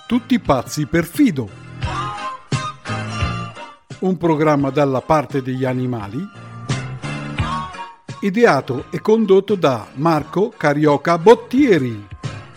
Tutti pazzi per Fido. Un programma dalla parte degli animali, ideato e condotto da Marco Carioca Bottieri.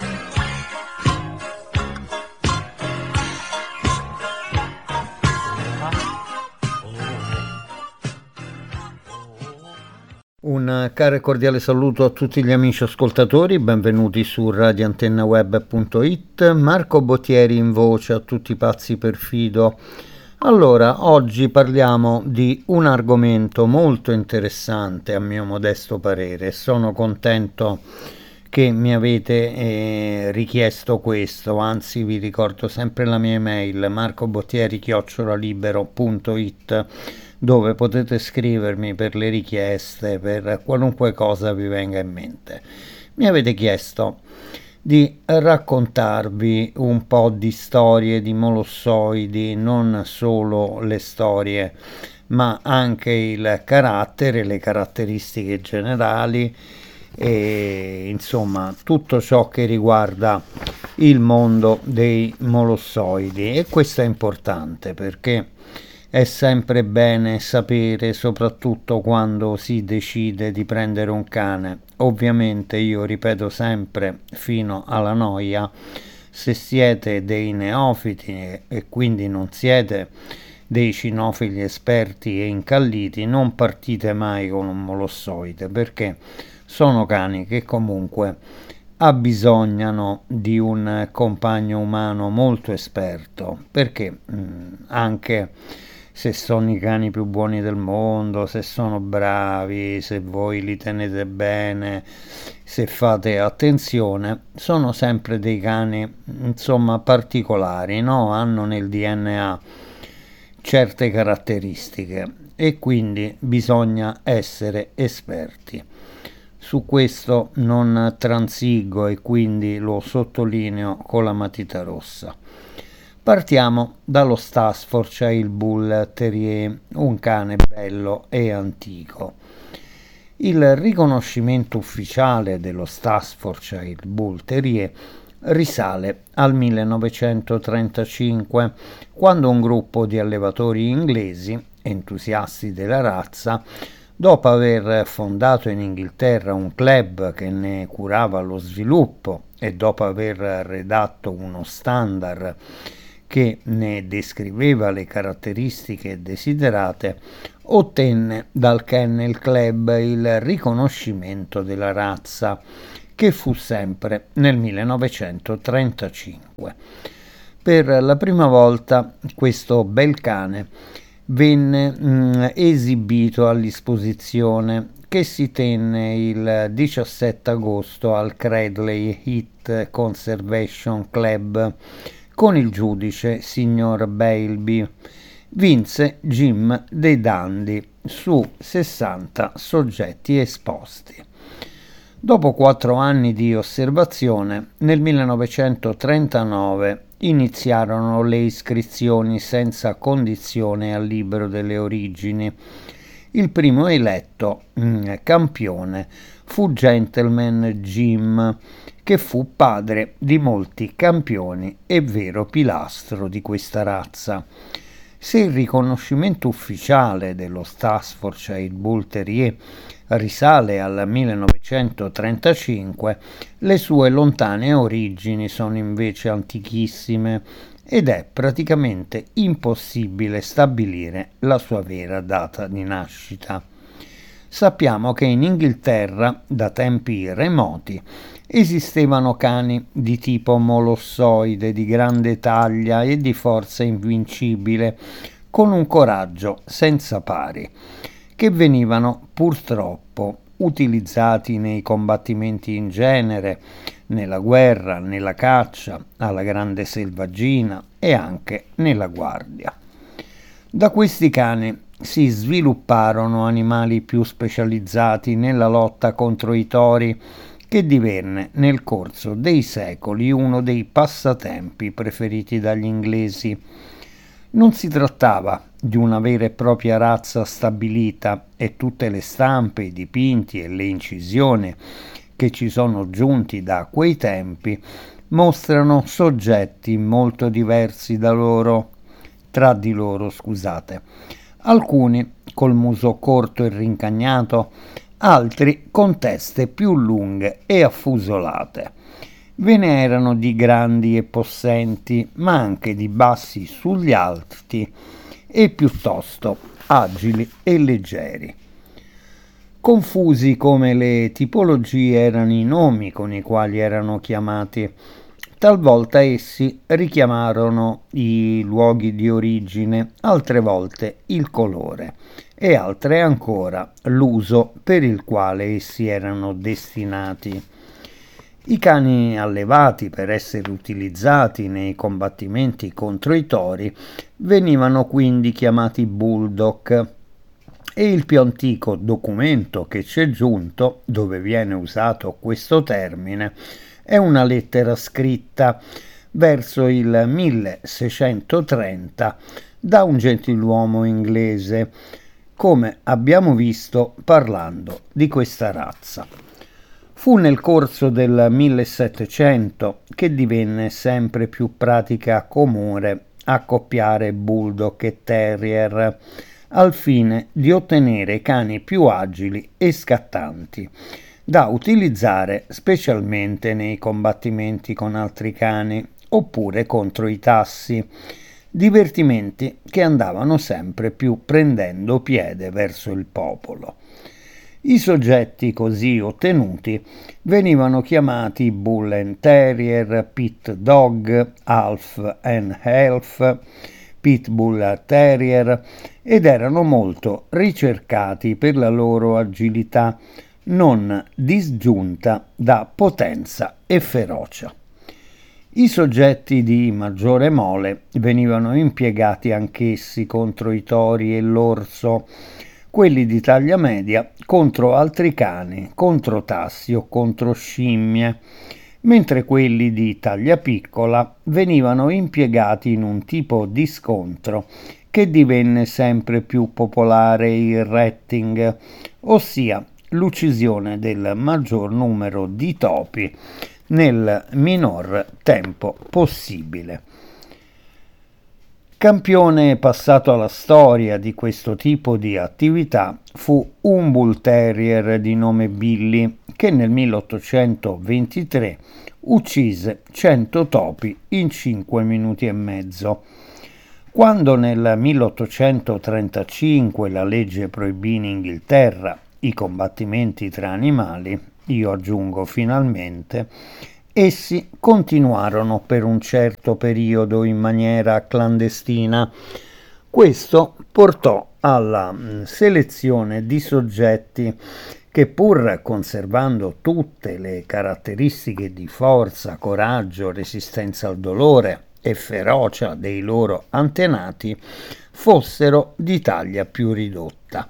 Un caro e cordiale saluto a tutti gli amici ascoltatori, benvenuti su radioantennaweb.it. Marco Bottieri in voce a tutti pazzi per Fido. Allora, oggi parliamo di un argomento molto interessante a mio modesto parere. Sono contento che mi avete richiesto questo, anzi vi ricordo sempre la mia email marcobottieri@libero.it, dove potete scrivermi per le richieste, per qualunque cosa vi venga in mente. Mi avete chiesto di raccontarvi un po' di storie di molossoidi, non solo le storie, ma anche il carattere, le caratteristiche generali e insomma tutto ciò che riguarda il mondo dei molossoidi. E questo è importante perché è sempre bene sapere, soprattutto quando si decide di prendere un cane. Ovviamente io ripeto sempre fino alla noia, se siete dei neofiti e quindi non siete dei cinofili esperti e incalliti, non partite mai con un molossoide, perché sono cani che comunque abbisognano di un compagno umano molto esperto, perché anche se sono i cani più buoni del mondo, se sono bravi, se voi li tenete bene, se fate attenzione, sono sempre dei cani, insomma, particolari, no? Hanno nel DNA certe caratteristiche e quindi bisogna essere esperti. Su questo non transigo e quindi lo sottolineo con la matita rossa. Partiamo dallo Staffordshire Bull Terrier, un cane bello e antico. Il riconoscimento ufficiale dello Staffordshire Bull Terrier risale al 1935, quando un gruppo di allevatori inglesi, entusiasti della razza, dopo aver fondato in Inghilterra un club che ne curava lo sviluppo e dopo aver redatto uno standard che ne descriveva le caratteristiche desiderate, ottenne dal Kennel Club il riconoscimento della razza, che fu sempre nel 1935. Per la prima volta questo bel cane venne esibito all'esposizione che si tenne il 17 agosto al Cradley Heath Conservation Club con il giudice signor Bailby. Vinse Jim dei Dundee su 60 soggetti esposti. Dopo 4 anni di osservazione, nel 1939 iniziarono le iscrizioni senza condizione al libro delle origini. Il primo eletto campione fu Gentleman Jim, che fu padre di molti campioni e vero pilastro di questa razza. Se il riconoscimento ufficiale dello Staffordshire Bull Terrier risale al 1935, le sue lontane origini sono invece antichissime ed è praticamente impossibile stabilire la sua vera data di nascita. Sappiamo che in Inghilterra, da tempi remoti, esistevano cani di tipo molossoide, di grande taglia e di forza invincibile, con un coraggio senza pari, che venivano purtroppo utilizzati nei combattimenti in genere, nella guerra, nella caccia, alla grande selvaggina e anche nella guardia. Da questi cani si svilupparono animali più specializzati nella lotta contro i tori, che divenne nel corso dei secoli uno dei passatempi preferiti dagli inglesi. Non si trattava di una vera e propria razza stabilita e tutte le stampe, i dipinti e le incisioni che ci sono giunti da quei tempi mostrano soggetti molto diversi tra di loro, scusate. Alcuni col muso corto e rincagnato, altri con teste più lunghe e affusolate. Ve ne erano di grandi e possenti, ma anche di bassi sugli alti e piuttosto agili e leggeri. Confusi come le tipologie erano i nomi con i quali erano chiamati. Talvolta essi richiamarono i luoghi di origine, altre volte il colore e altre ancora l'uso per il quale essi erano destinati. I cani allevati per essere utilizzati nei combattimenti contro i tori venivano quindi chiamati bulldog, e il più antico documento che c'è giunto, dove viene usato questo termine, è una lettera scritta verso il 1630 da un gentiluomo inglese, come abbiamo visto parlando di questa razza. Fu nel corso del 1700 che divenne sempre più pratica comune accoppiare bulldog e terrier al fine di ottenere cani più agili e scattanti, da utilizzare specialmente nei combattimenti con altri cani oppure contro i tassi, divertimenti che andavano sempre più prendendo piede verso il popolo. I soggetti così ottenuti venivano chiamati Bull and Terrier, Pit Dog, Half and Half, Pitbull Terrier, ed erano molto ricercati per la loro agilità non disgiunta da potenza e ferocia. I soggetti di maggiore mole venivano impiegati anch'essi contro i tori e l'orso, quelli di taglia media contro altri cani, contro tassi o contro scimmie, mentre quelli di taglia piccola venivano impiegati in un tipo di scontro che divenne sempre più popolare, il retting, ossia l'uccisione del maggior numero di topi nel minor tempo possibile. Campione passato alla storia di questo tipo di attività fu un Bull Terrier di nome Billy, che nel 1823 uccise 100 topi in 5 minuti e mezzo. Quando nel 1835 la legge proibì in Inghilterra i combattimenti tra animali, io aggiungo finalmente, essi continuarono per un certo periodo in maniera clandestina. Questo portò alla selezione di soggetti che, pur conservando tutte le caratteristiche di forza, coraggio, resistenza al dolore e ferocia dei loro antenati, fossero di taglia più ridotta.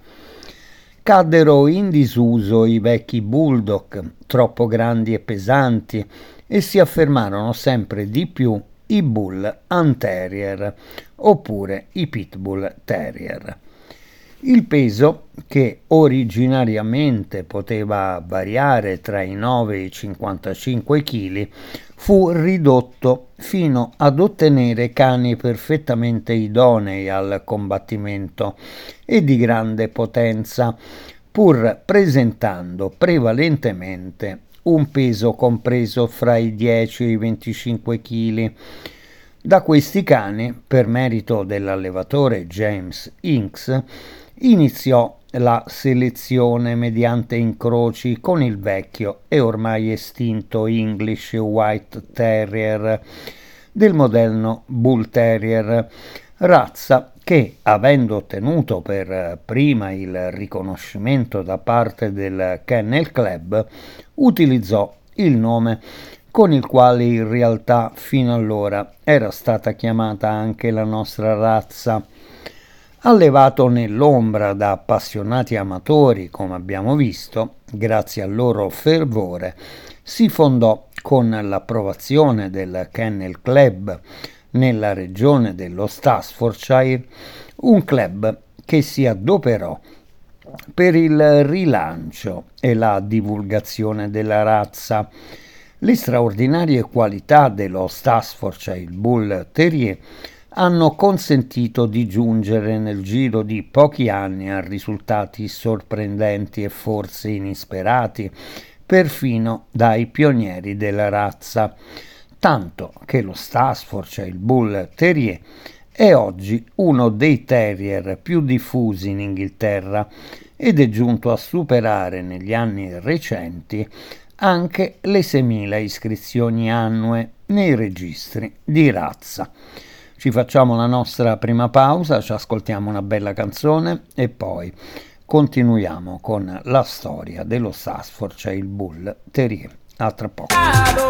Caddero in disuso i vecchi bulldog, troppo grandi e pesanti, e si affermarono sempre di più i Bull and Terrier oppure i Pitbull Terrier. Il peso, che originariamente poteva variare tra i 9 e i 55 kg, fu ridotto fino ad ottenere cani perfettamente idonei al combattimento e di grande potenza, pur presentando prevalentemente un peso compreso fra i 10 e i 25 kg. Da questi cani, per merito dell'allevatore James Inks, iniziò la selezione mediante incroci con il vecchio e ormai estinto English White Terrier del modello Bull Terrier, razza che, avendo ottenuto per prima il riconoscimento da parte del Kennel Club, utilizzò il nome con il quale in realtà fino allora era stata chiamata anche la nostra razza. Allevato nell'ombra da appassionati amatori, come abbiamo visto, grazie al loro fervore, si fondò con l'approvazione del Kennel Club nella regione dello Staffordshire, un club che si adoperò per il rilancio e la divulgazione della razza, Le straordinarie qualità dello Staffordshire Bull Terrier hanno consentito di giungere nel giro di pochi anni a risultati sorprendenti e forse inesperati, perfino dai pionieri della razza, tanto che lo Staffordshire Bull Terrier è oggi uno dei terrier più diffusi in Inghilterra ed è giunto a superare negli anni recenti anche le 6.000 iscrizioni annue nei registri di razza. Ci facciamo la nostra prima pausa, ci ascoltiamo una bella canzone e poi continuiamo con la storia dello Staffordshire Bull Terrier. A tra poco.